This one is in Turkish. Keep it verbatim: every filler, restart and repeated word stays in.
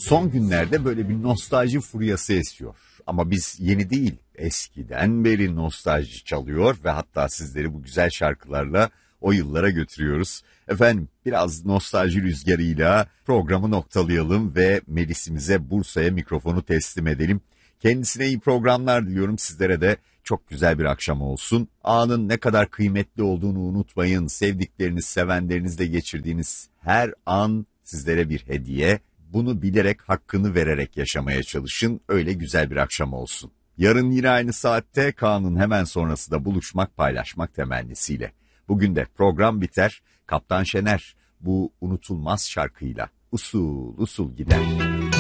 Son günlerde böyle bir nostalji furyası esiyor. Ama biz yeni değil, eskiden beri nostalji çalıyor ve hatta sizleri bu güzel şarkılarla o yıllara götürüyoruz. Efendim biraz nostalji rüzgarıyla programı noktalayalım ve Melis'imize Bursa'ya mikrofonu teslim edelim. Kendisine iyi programlar diliyorum, sizlere de çok güzel bir akşam olsun. Anın ne kadar kıymetli olduğunu unutmayın. Sevdikleriniz, sevenlerinizle geçirdiğiniz her an sizlere bir hediye. Bunu bilerek, hakkını vererek yaşamaya çalışın. Öyle güzel bir akşam olsun. Yarın yine aynı saatte Kaan'ın hemen sonrası da buluşmak, paylaşmak temennisiyle. Bugün de program biter. Kaptan Şener bu unutulmaz şarkıyla usul usul gider.